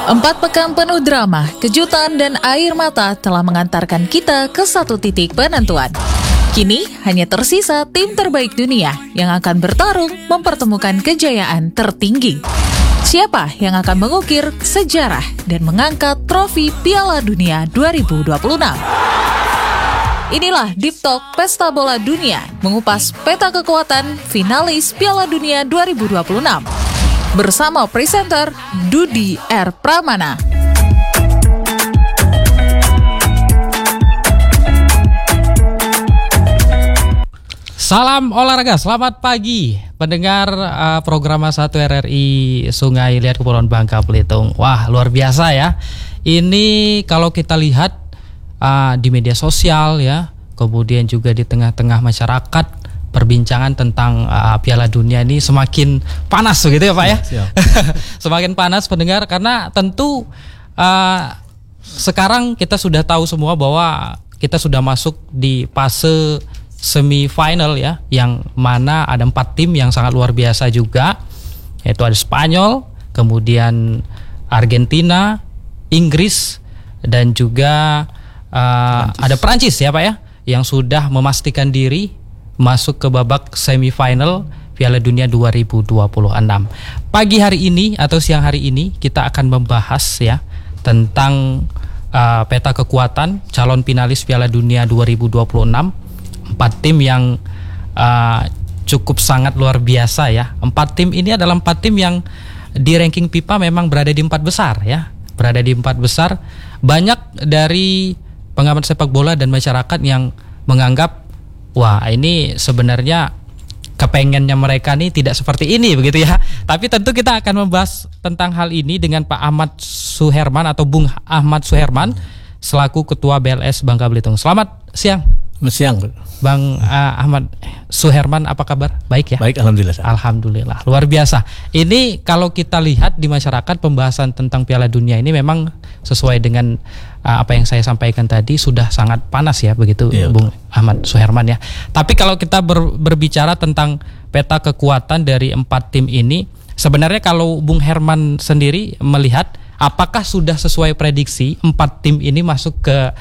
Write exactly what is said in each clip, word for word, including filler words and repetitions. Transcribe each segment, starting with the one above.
Empat pekan penuh drama, kejutan, dan air mata telah mengantarkan kita ke satu titik penentuan. Kini hanya tersisa tim terbaik dunia yang akan bertarung mempertemukan kejayaan tertinggi. Siapa yang akan mengukir sejarah dan mengangkat trofi Piala Dunia dua ribu dua puluh enam? Inilah Deep Talk Pesta Bola Dunia, mengupas peta kekuatan finalis Piala Dunia dua ribu dua puluh enam. Bersama presenter Dudi R. Pramana. Salam olahraga, selamat pagi pendengar uh, program satu R R I Sungai Liat Kepulauan Bangka Belitung. Wah, luar biasa ya. Ini kalau kita lihat uh, di media sosial ya, kemudian juga di tengah-tengah masyarakat, perbincangan tentang uh, Piala Dunia ini semakin panas begitu ya Pak ya. ya Semakin panas pendengar, karena tentu uh, sekarang kita sudah tahu semua bahwa kita sudah masuk di fase semifinal ya, yang mana ada empat tim yang sangat luar biasa juga, yaitu ada Spanyol, kemudian Argentina, Inggris, dan juga uh, ada Prancis ya Pak ya, yang sudah memastikan diri masuk ke babak semifinal Piala Dunia dua ribu dua puluh enam. Pagi hari ini atau siang hari ini kita akan membahas ya tentang uh, peta kekuatan calon finalis Piala Dunia dua ribu dua puluh enam. Empat tim yang uh, cukup sangat luar biasa ya. Empat tim ini adalah empat tim yang di ranking FIFA memang berada di empat besar ya. Berada di empat besar. Banyak dari pengamat sepak bola dan masyarakat yang menganggap, wah ini sebenarnya kepengennya mereka nih tidak seperti ini begitu ya. Tapi tentu kita akan membahas tentang hal ini dengan Pak Ahmad Suherman atau Bung Ahmad Suherman selaku Ketua B L S Bangka Belitung. Selamat siang. Siang, Bang uh, Ahmad Suherman, apa kabar? Baik ya? Baik, alhamdulillah. Alhamdulillah, luar biasa. Ini kalau kita lihat di masyarakat, pembahasan tentang Piala Dunia ini memang sesuai dengan uh, apa yang saya sampaikan tadi, sudah sangat panas ya, begitu ya, Bung Ahmad Suherman ya. Tapi kalau kita ber, berbicara tentang peta kekuatan dari empat tim ini, sebenarnya kalau Bung Herman sendiri melihat, apakah sudah sesuai prediksi empat tim ini masuk ke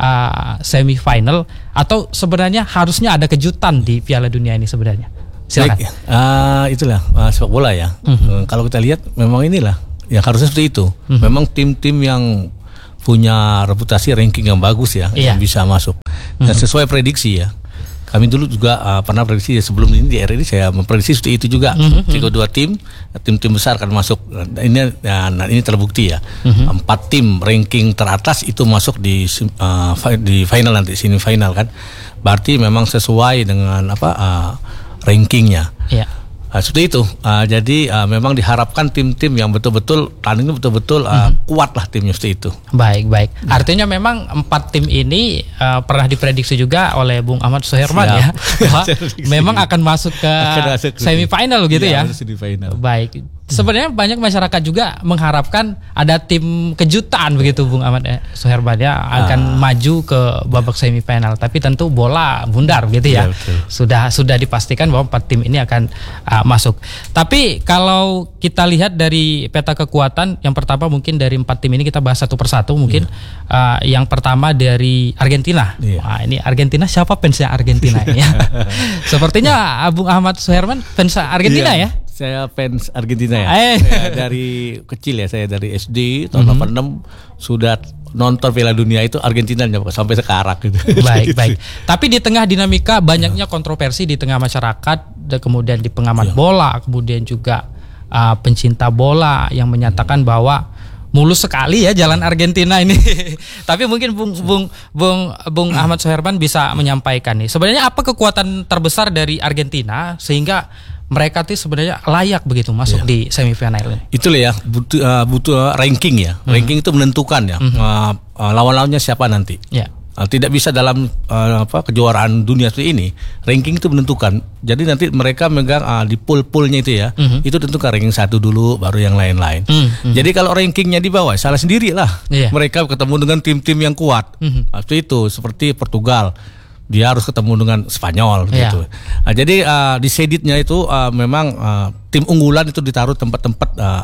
Uh, semifinal, atau sebenarnya harusnya ada kejutan di Piala Dunia ini sebenarnya? Silakan. Baik, uh, itulah uh, sepak bola ya. Uh-huh. Uh, kalau kita lihat memang inilah yang harusnya seperti itu. Uh-huh. Memang tim-tim yang punya reputasi ranking yang bagus ya, yeah, yang bisa masuk. Dan uh-huh. sesuai prediksi ya. Kami dulu juga uh, pernah prediksi ya, sebelum ini di R R I saya memprediksi seperti itu juga. Uh-huh. Kedua tim, tim-tim besar akan masuk. Ini ya, nah, ini terbukti ya. Uh-huh. Empat tim ranking teratas itu masuk di uh, di final nanti, semifinal kan. Berarti memang sesuai dengan apa uh, rankingnya. Yeah. Uh, seperti itu. Uh, jadi uh, memang diharapkan tim-tim yang betul-betul tandingnya betul-betul uh, hmm. kuat lah timnya seperti itu. Baik, baik. Artinya memang empat tim ini uh, pernah diprediksi juga oleh Bung Ahmad Suherman ya, bahwa memang akan masuk ke semifinal gitu ya. ya. Baik. Sebenarnya banyak masyarakat juga mengharapkan ada tim kejutan begitu Bung Ahmad Suherman ya, akan ah. maju ke babak semifinal. Tapi tentu bola bundar gitu ya. ya sudah sudah dipastikan bahwa empat tim ini akan uh, masuk. Tapi kalau kita lihat dari peta kekuatan, yang pertama mungkin dari empat tim ini kita bahas satu persatu mungkin. Ya. Uh, yang pertama dari Argentina. Ya. Wah, ini Argentina, siapa fansnya Argentina ya? Sepertinya Bung Ahmad Suherman fans Argentina ya. ya? Saya fans Argentina ya. Saya dari kecil ya, saya dari S D tahun delapan puluh enam sudah nonton Piala Dunia itu Argentina sampai sekarang gitu. Baik, baik. Tapi di tengah dinamika banyaknya kontroversi di tengah masyarakat, kemudian di pengamat ya. bola, kemudian juga uh, pencinta bola yang menyatakan bahwa mulus sekali ya jalan Argentina ini. Tapi mungkin Bung Bung Bung Bung Ahmad Suherman bisa menyampaikan nih, sebenarnya apa kekuatan terbesar dari Argentina sehingga mereka tuh sebenarnya layak begitu masuk ya. di semifinal ini. Itulah ya, butuh uh, butuh ranking ya. Mm-hmm. Ranking itu menentukan ya. Mm-hmm. uh, uh, lawan-lawannya siapa nanti. Ya. Uh, tidak bisa dalam uh, apa kejuaraan dunia seperti ini. Ranking itu menentukan. Jadi nanti mereka megang uh, di pool-poolnya itu ya. Mm-hmm. Itu tentukan ranking satu dulu, baru yang lain-lain. Mm-hmm. Jadi kalau rankingnya di bawah, salah sendiri lah. Yeah. Mereka ketemu dengan tim-tim yang kuat. Mm-hmm. uh, Seperti itu, seperti Portugal. Dia harus ketemu dengan Spanyol yeah. gitu. Nah, jadi uh, di seditnya itu uh, memang uh, tim unggulan itu ditaruh tempat-tempat uh,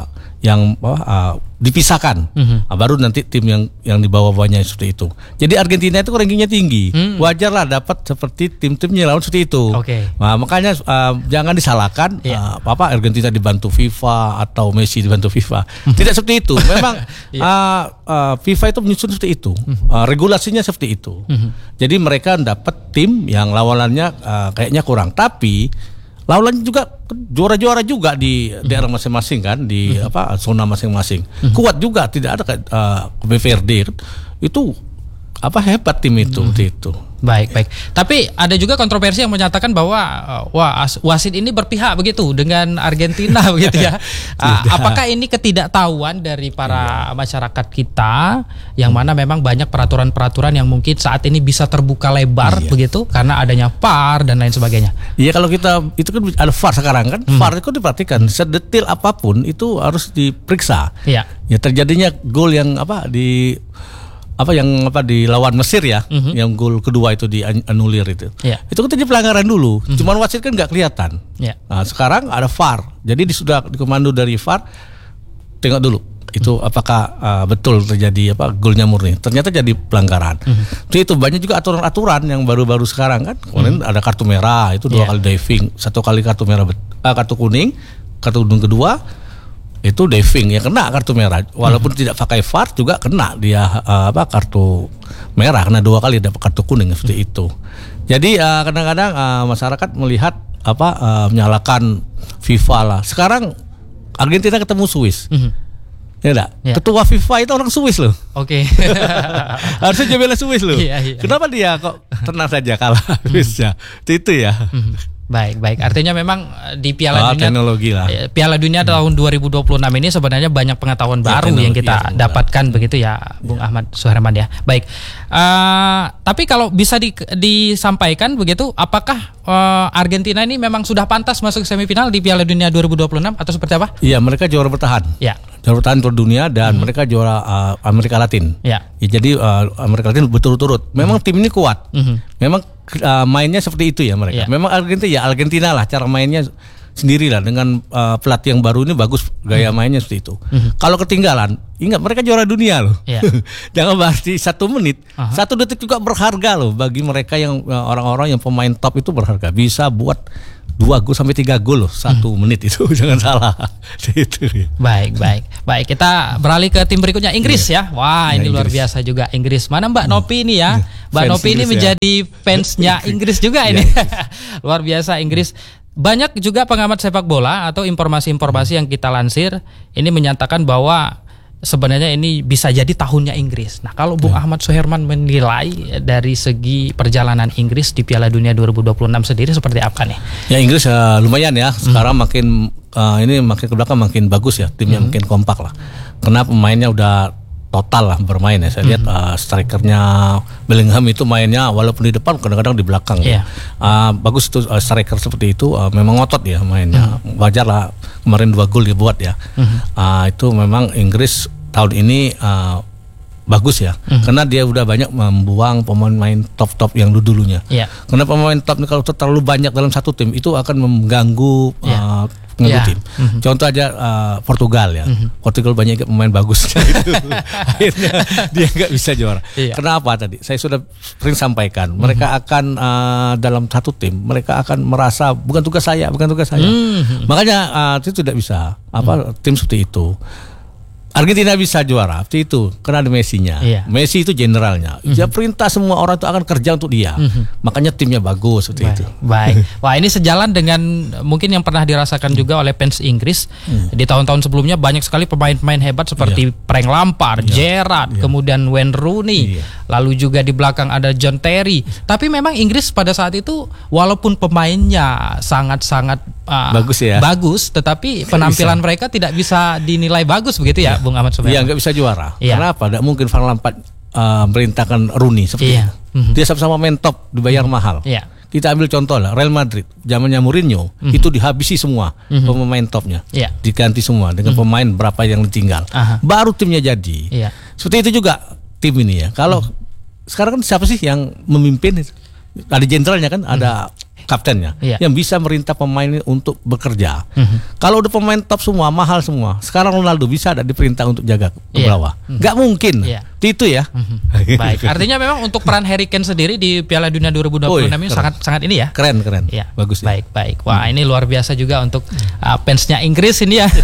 yang apa, uh, dipisahkan. Mm-hmm. Uh, baru nanti tim yang yang di bawah-bawahnya seperti itu. Jadi Argentina itu rankingnya tinggi. Mm. Wajarlah dapat seperti tim-timnya lawan seperti itu. Okay. Nah, makanya uh, jangan disalahkan yeah. uh, apa Argentina dibantu FIFA atau Messi dibantu FIFA. Tidak seperti itu. Memang yeah. uh, uh, FIFA itu menyusun seperti itu. Uh, regulasinya seperti itu. Mm-hmm. Jadi mereka dapat tim yang lawanannya uh, kayaknya kurang. Tapi lawannya juga juara-juara juga di mm-hmm. daerah masing-masing kan, di mm-hmm. apa zona masing-masing. Mm-hmm. Kuat juga, tidak ada uh, B V R D itu apa hebat tim itu mm-hmm. itu. Baik, baik. Tapi ada juga kontroversi yang menyatakan bahwa uh, wah wasit ini berpihak begitu dengan Argentina begitu ya. Uh, apakah ini ketidaktahuan dari para iya. masyarakat kita yang hmm. mana memang banyak peraturan-peraturan yang mungkin saat ini bisa terbuka lebar iya. begitu karena adanya V A R dan lain sebagainya. Iya, kalau kita itu kan ada V A R sekarang kan, hmm. V A R itu diperhatikan sedetail apapun itu harus diperiksa. Iya. Ya terjadinya gol yang apa di apa yang apa di lawan Mesir ya, mm-hmm. yang gol kedua itu dianulir itu, yeah. itu kan jadi pelanggaran dulu, mm-hmm. cuman wasit kan nggak kelihatan. Yeah. Nah, sekarang ada V A R, jadi sudah dikomando dari V A R, tengok dulu itu mm-hmm. apakah uh, betul terjadi apa golnya murni. Ternyata jadi pelanggaran. Mm-hmm. Jadi itu banyak juga aturan-aturan yang baru-baru sekarang kan, kemudian mm-hmm. ada kartu merah itu dua yeah. kali diving, satu kali kartu merah, uh, kartu kuning, kartu kuning kedua. Itu diving ya kena kartu merah walaupun hmm. tidak pakai V A R juga kena dia uh, apa kartu merah karena dua kali dapat kartu kuning seperti hmm. itu. Jadi uh, kadang-kadang uh, masyarakat melihat apa uh, menyalahkan FIFA lah. Sekarang Argentina ketemu Swiss. Hmm. Ya enggak? Ya. Ketua FIFA itu orang Swiss loh. Oke. Okay. Harusnya bela Swiss loh. Iya, iya. Kenapa dia kok tenang saja kalah Swissnya? Hmm. Itu ya. Hmm. Baik, baik. Artinya memang di Piala oh, Dunia teknologi lah. Piala Dunia tahun dua ribu dua puluh enam ini sebenarnya banyak pengetahuan ya, baru yang kita ya, dapatkan lah. Begitu ya, Bung ya. Ahmad Suherman ya. Baik. Uh, tapi kalau bisa di, disampaikan begitu, apakah uh, Argentina ini memang sudah pantas masuk semifinal di Piala Dunia dua ribu dua puluh enam atau seperti apa? Iya, mereka juara bertahan. Ya. Juara bertahan Piala Dunia dan mm-hmm. mereka juara uh, Amerika Latin. Ya. Ya jadi uh, Amerika Latin berturut-turut. Memang mm-hmm. tim ini kuat. Mm-hmm. Memang uh, mainnya seperti itu ya mereka. Ya. Memang Argentina ya Argentina lah cara mainnya sendirilah dengan uh, pelatih yang baru ini bagus gaya mm-hmm. mainnya seperti itu. Mm-hmm. Kalau ketinggalan, ingat mereka juara dunia loh. Ya. Jangan berarti satu menit, uh-huh. satu detik juga berharga loh bagi mereka yang uh, orang-orang yang pemain top itu berharga. Bisa buat dua gol sampai tiga gol loh satu hmm. menit itu jangan salah. Itu. Baik, baik, baik. Kita beralih ke tim berikutnya Inggris ya. Wah, ya, ini Inggris. Luar biasa juga Inggris. Mana Mbak Nopi ini ya? Mbak fans Nopi Inggris ini menjadi ya. Fansnya Inggris juga ini. Luar biasa Inggris. Banyak juga pengamat sepak bola atau informasi-informasi yang kita lansir ini menyatakan bahwa sebenarnya ini bisa jadi tahunnya Inggris. Nah, kalau Bung ya. Ahmad Suherman menilai dari segi perjalanan Inggris di Piala Dunia dua ribu dua puluh enam sendiri seperti apa nih? Ya Inggris uh, lumayan ya. Sekarang hmm. makin uh, ini makin ke belakang makin bagus ya. Timnya hmm. makin kompak lah. Karena pemainnya udah total lah bermain ya. Saya hmm. lihat uh, strikernya Bellingham itu mainnya walaupun di depan kadang-kadang di belakang. Yeah. Ya. Uh, bagus itu uh, striker seperti itu uh, memang ngotot ya mainnya. Hmm. Wajar lah kemarin dua gol dia buat ya. Hmm. Uh, itu memang Inggris tahun ini uh, bagus ya, mm-hmm. karena dia udah banyak membuang pemain-pemain top-top yang dulu-dulunya. Yeah. Karena pemain top ini kalau terlalu banyak dalam satu tim itu akan mengganggu yeah. uh, mengganggu yeah. tim. Mm-hmm. Contoh aja uh, Portugal ya, mm-hmm. Portugal banyak pemain bagus, akhirnya dia nggak bisa juara. Yeah. Kenapa tadi? Saya sudah sering sampaikan, mm-hmm. mereka akan uh, dalam satu tim, mereka akan merasa bukan tugas saya, bukan tugas saya. Mm-hmm. Makanya uh, itu tidak bisa apa mm-hmm. tim seperti itu. Argentina bisa juara, seperti itu karena ada Messi-nya. Iya. Messi itu generalnya. Mm-hmm. Dia perintah semua orang itu akan kerja untuk dia. Mm-hmm. Makanya timnya bagus seperti baik, itu. Baik. Wah, ini sejalan dengan mungkin yang pernah dirasakan juga oleh fans Inggris. Mm. Di tahun-tahun sebelumnya banyak sekali pemain-pemain hebat seperti yeah. Frank Lampard, yeah. Gerrard, yeah. kemudian Wayne Rooney. Yeah. Lalu juga di belakang ada John Terry. Tapi memang Inggris pada saat itu walaupun pemainnya sangat-sangat uh, bagus ya. Bagus, tetapi penampilan bisa. Mereka tidak bisa dinilai bagus begitu ya. Yeah. Bung Ahmad Suherman. Iya, nggak bisa juara. Iya. Karena apa? Tidak mungkin Frank Lampard uh, merintahkan Rooney seperti iya. itu. Mm-hmm. Dia sama-sama main top, dibayar mm-hmm. mahal. Iya. Kita ambil contoh lah, Real Madrid, zamannya Mourinho, mm-hmm. itu dihabisi semua mm-hmm. pemain topnya, iya. diganti semua dengan mm-hmm. pemain berapa yang ditinggal. Aha. Baru timnya jadi. Iya. Seperti itu juga tim ini ya. Kalau mm-hmm. sekarang kan siapa sih yang memimpin? Ada jenderalnya kan, ada kaptennya, yeah. yang bisa merintah pemain ini untuk bekerja. Mm-hmm. Kalau udah pemain top semua, mahal semua. Sekarang Ronaldo bisa ada diperintah untuk jaga ke yeah. bawah? Mm-hmm. Gak mungkin. Yeah. Itu ya. Mm-hmm. Baik. Artinya memang untuk peran Harry Kane sendiri di Piala Dunia dua ribu dua puluh enam oh, ini sangat sangat ini ya. Keren keren. Ya. Bagus. Ya. Baik baik. Wah hmm. ini luar biasa juga untuk uh, fansnya Inggris ini ya.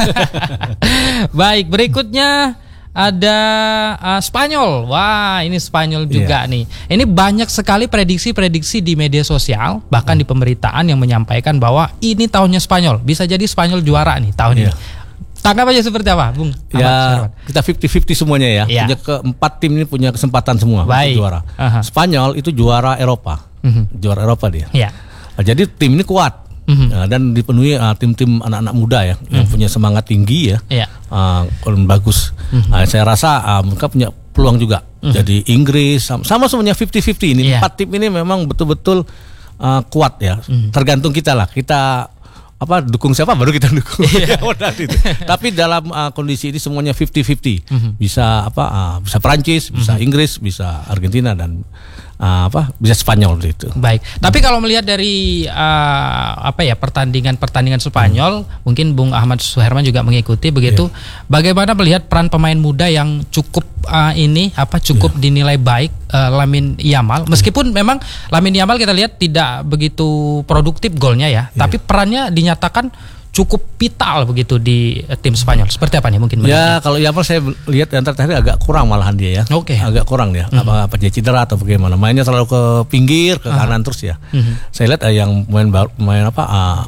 Baik, berikutnya ada uh, Spanyol. Wah, ini Spanyol juga yeah. nih. Ini banyak sekali prediksi-prediksi di media sosial, bahkan hmm. di pemberitaan yang menyampaikan bahwa ini tahunnya Spanyol. Bisa jadi Spanyol juara nih tahun yeah. ini. Tanggapannya seperti apa, Bung? Ya, kita fifty fifty semuanya ya. Yeah. Punya keempat tim ini punya kesempatan semua untuk juara. Uh-huh. Spanyol itu juara Eropa. Uh-huh. Juara Eropa dia. Yeah. Nah, jadi tim ini kuat. Mm-hmm. Nah, dan dipenuhi uh, tim-tim anak-anak muda ya mm-hmm. yang punya semangat tinggi ya, yeah. uh, bagus. Mm-hmm. Uh, saya rasa uh, mereka punya peluang juga. Mm-hmm. Jadi Inggris sama, sama semuanya fifty fifty ini yeah. empat tim ini memang betul-betul uh, kuat ya. Mm-hmm. Tergantung kita lah, kita apa dukung siapa baru kita dukung. Yeah. Tapi dalam uh, kondisi ini semuanya fifty fifty. Mm-hmm. Bisa apa? Uh, bisa Prancis, bisa mm-hmm. Inggris, bisa Argentina dan Uh, apa bisa Spanyol gitu. Baik. Tapi kalau melihat dari uh, apa ya pertandingan-pertandingan Spanyol, hmm. mungkin Bung Ahmad Suherman juga mengikuti begitu. Yeah. Bagaimana melihat peran pemain muda yang cukup uh, ini apa cukup yeah. dinilai baik uh, Lamine Yamal. Meskipun hmm. memang Lamine Yamal kita lihat tidak begitu produktif golnya ya, yeah. tapi perannya dinyatakan cukup vital begitu di tim Spanyol. Seperti apa nih mungkin? Ya kalau Yamal saya lihat yang terakhir agak kurang malahan dia ya. Oke. Okay. Agak kurang dia. Mm-hmm. Apa apa dia cedera atau bagaimana? Mainnya selalu ke pinggir, ke uh-huh. kanan terus ya. Mm-hmm. Saya lihat uh, yang main main apa? Uh,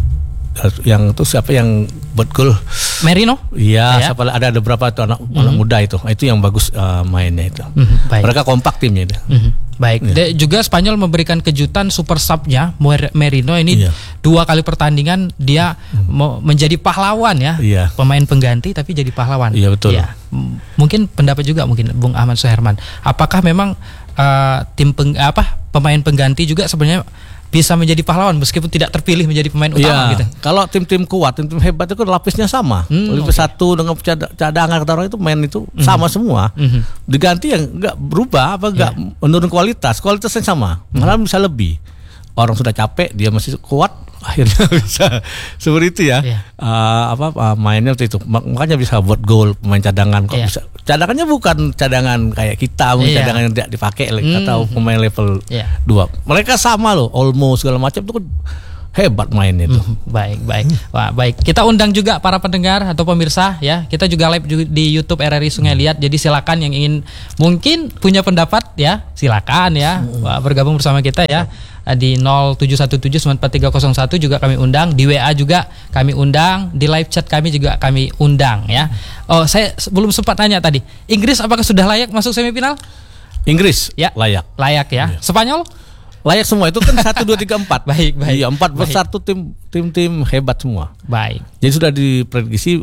yang itu siapa yang buat gol? Merino? Iya, ya. Siapa ada ada beberapa itu anak mm-hmm. anak muda itu. Itu yang bagus uh, mainnya itu. Mm-hmm. Mereka kompak timnya itu. Mm-hmm. Baik. Ya. De, juga Spanyol memberikan kejutan super sub-nya Merino ini iya. dua kali pertandingan dia mm. menjadi pahlawan ya. Iya. Pemain pengganti tapi jadi pahlawan. Iya betul. Ya. M- mungkin pendapat juga mungkin Bung Ahmad Suherman. Apakah memang uh, tim peng, apa pemain pengganti juga sebenarnya bisa menjadi pahlawan meskipun tidak terpilih menjadi pemain utama ya, gitu. Kalau tim-tim kuat, tim-tim hebat itu lapisnya sama. Hmm, Lapis okay. satu dengan cadangan kata orang itu main itu mm-hmm. sama semua. Mm-hmm. Diganti yang enggak berubah apa enggak yeah. menurun kualitas, kualitasnya sama. Mm-hmm. Malah bisa lebih. Orang sudah capek, dia masih kuat, akhirnya bisa seperti itu ya. Yeah. Uh, apa uh, mainnya itu makanya bisa buat gol pemain cadangan kok yeah. bisa. Cadangannya bukan cadangan kayak kita, yeah. cadangan yang tidak dipakai mm-hmm. atau pemain level yeah. dua. Mereka sama loh, almost segala macam itu kan hebat mainnya itu. Mm, baik, baik. Wah, baik. Kita undang juga para pendengar atau pemirsa ya. Kita juga live di YouTube R R I Sungai Liat. Jadi silakan yang ingin mungkin punya pendapat ya, silakan ya. Wah, bergabung bersama kita ya. Di nol tujuh satu tujuh sembilan empat tiga nol satu juga kami undang, di W A juga kami undang, di live chat kami juga kami undang ya. Oh, saya belum sempat nanya tadi. Inggris apakah sudah layak masuk semifinal? Inggris ya, layak. Layak ya. Iya. Spanyol layak semua itu kan satu dua tiga empat. Baik, baik. Iya, empat besar tuh tim tim-tim hebat semua. Baik. Jadi sudah diprediksi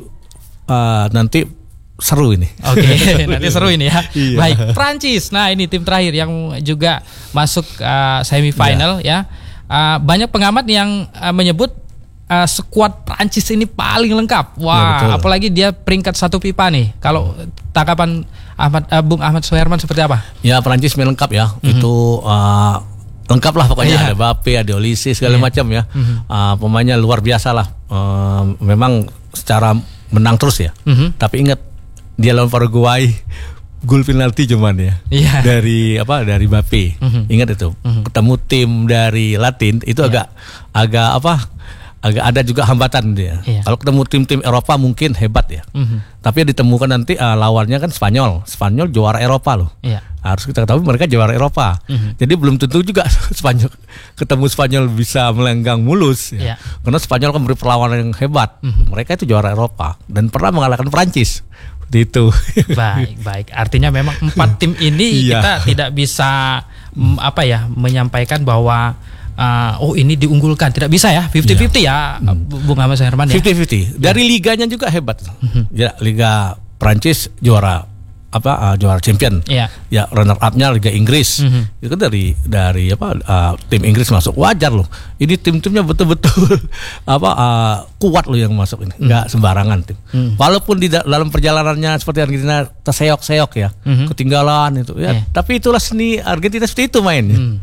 uh, nanti seru ini. Oke, okay, nanti seru ini ya. Iya. Baik, Prancis. Nah, ini tim terakhir yang juga masuk uh, semifinal ya. ya. Uh, banyak pengamat yang uh, menyebut uh, skuad Prancis ini paling lengkap. Wah, ya, apalagi dia peringkat satu FIFA nih. Kalau tanggapan Ahmad uh, Bung Ahmad Suherman seperti apa? Ya, Prancis lengkap ya. Mm-hmm. Itu uh, lengkap lah pokoknya. Yeah. Ada Mbappe, ada Olise segala yeah. macam ya. Mm-hmm. Uh, pemainnya luar biasa lah. Uh, memang secara menang terus ya. Mm-hmm. Tapi ingat dia lawan Paraguay gol penalti cuman ya yeah. dari apa dari Mbappe. Mm-hmm. Ingat itu. Mm-hmm. Ketemu tim dari Latin itu yeah. agak agak apa agak ada juga hambatan dia. Yeah. Kalau ketemu tim-tim Eropa mungkin hebat ya. Mm-hmm. Tapi ditemukan nanti uh, lawannya kan Spanyol. Spanyol juara Eropa loh. Yeah. Harus kita ketahui mereka juara Eropa. Mm-hmm. Jadi belum tentu juga Spanyol ketemu Spanyol bisa melenggang mulus ya. Yeah. Karena Spanyol kan beri perlawanan yang hebat. Mm-hmm. Mereka itu juara Eropa dan pernah mengalahkan Prancis. Itu. Baik, baik. Artinya memang empat tim ini iya. kita tidak bisa m, apa ya menyampaikan bahwa uh, oh ini diunggulkan. Tidak bisa ya, fifty fifty ya, hmm. Bung Ahmad Suherman ya. fifty fifty. Dari ya. liganya juga hebat. Mm-hmm. Ya, Liga Prancis juara apa uh, juara champion. Ya, ya runner up-nya Liga Inggris. Mm-hmm. Itu dari dari apa uh, tim Inggris masuk wajar loh. Ini tim-timnya betul-betul apa uh, kuat loh yang masuk ini. Enggak mm. sembarangan tim. Mm. Walaupun di da- dalam perjalanannya seperti Argentina terseok-seok ya, mm-hmm. ketinggalan itu ya. Yeah. Tapi itulah seni Argentina seperti itu mainnya. Mm.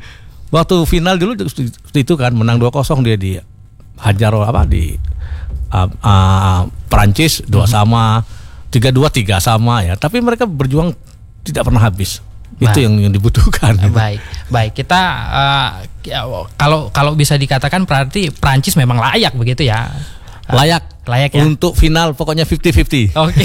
Waktu final dulu seperti itu kan, menang dua kosong dia di hajar apa di uh, uh, Perancis dua sama, tiga dua tiga sama ya. Tapi mereka berjuang tidak pernah habis. Baik. Itu yang, yang dibutuhkan. Baik, baik. Kita uh, kalau kalau bisa dikatakan berarti Prancis memang layak begitu ya. Layak, layak ya. Untuk final pokoknya fifty fifty. Oke.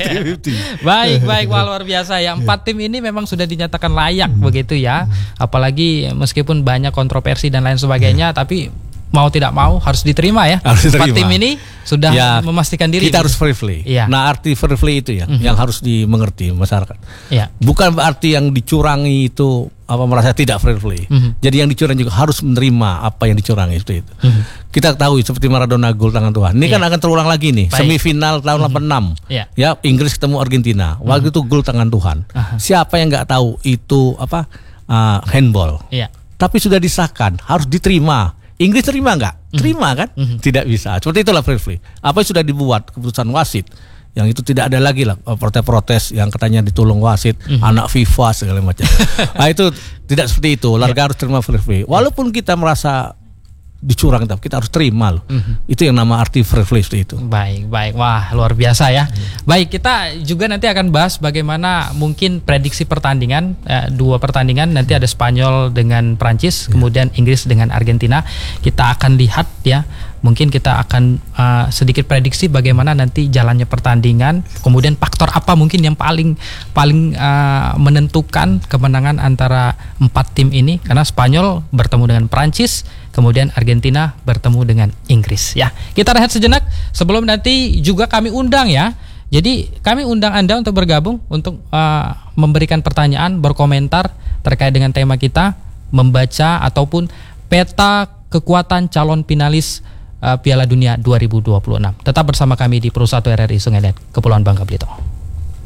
Baik, baik, wah luar biasa ya. Empat tim ini memang sudah dinyatakan layak hmm. begitu ya. Apalagi meskipun banyak kontroversi dan lain sebagainya, hmm. tapi mau tidak mau harus diterima ya. Harus diterima. Empat tim ini sudah ya, memastikan diri. Kita harus fair play. Ya. Nah, arti fair play itu ya, mm-hmm. yang harus dimengerti masyarakat. Ya. Bukan berarti yang dicurangi itu apa merasa tidak fair play. Mm-hmm. Jadi yang dicurangi juga harus menerima apa yang dicurangi seperti itu. Mm-hmm. Kita tahu seperti Maradona gol tangan Tuhan. Ini ya. kan akan terulang lagi nih. Baik. Semifinal tahun mm-hmm. delapan puluh enam. Ya. ya, Inggris ketemu Argentina. Waktu mm-hmm. itu gol tangan Tuhan. Aha. Siapa yang nggak tahu itu apa uh, handball? Ya. Tapi sudah disahkan, harus diterima. Inggris terima nggak? Terima kan? Mm-hmm. Tidak bisa. Seperti itulah fair play. Apa yang sudah dibuat keputusan wasit, yang itu tidak ada lagi lah protes-protes yang katanya ditolong wasit, mm-hmm. anak FIFA segala macam. Nah itu tidak seperti itu. Olahraga yeah. harus terima fair play. Walaupun kita merasa dicurang, tapi kita harus terima loh. Mm-hmm. Itu yang nama arti fair play itu. Baik, baik. Wah, luar biasa ya. Mm. Baik, kita juga nanti akan bahas bagaimana mungkin prediksi pertandingan, eh, dua pertandingan nanti ada Spanyol dengan Prancis, yeah. kemudian Inggris dengan Argentina. Kita akan lihat ya. Mungkin kita akan uh, sedikit prediksi bagaimana nanti jalannya pertandingan, kemudian faktor apa mungkin yang paling paling uh, menentukan kemenangan antara empat tim ini, karena Spanyol bertemu dengan Prancis, kemudian Argentina bertemu dengan Inggris ya. Kita rehat sejenak sebelum nanti juga kami undang ya. Jadi kami undang Anda untuk bergabung untuk uh, memberikan pertanyaan, berkomentar terkait dengan tema kita, membaca ataupun peta kekuatan calon finalis uh, Piala Dunia dua ribu dua puluh enam. Tetap bersama kami di Pro satu R R I Sungai Liat, Kepulauan Bangka Belitung.